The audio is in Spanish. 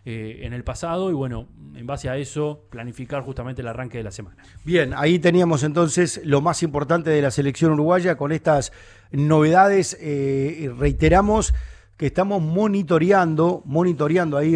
en el pasado y bueno, en base a eso planificar justamente el arranque de la semana. Bien, ahí teníamos entonces lo más importante de la selección uruguaya con estas novedades. Reiteramos que estamos monitoreando ahí